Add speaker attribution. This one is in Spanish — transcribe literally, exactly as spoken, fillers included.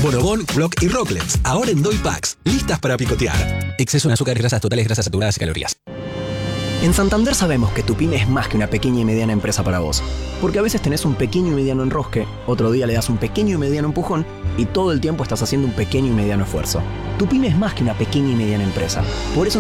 Speaker 1: Bonobón, Block y Rocklets, ahora en Doy Packs, listas para picotear. Exceso en azúcar, grasas totales, grasas saturadas y calorías.
Speaker 2: En Santander sabemos que tu pyme es más que una pequeña y mediana empresa para vos. Porque a veces tenés un pequeño y mediano enrosque, otro día le das un pequeño y mediano empujón y todo el tiempo estás haciendo un pequeño y mediano esfuerzo. Tu pyme es más que una pequeña y mediana empresa. Por eso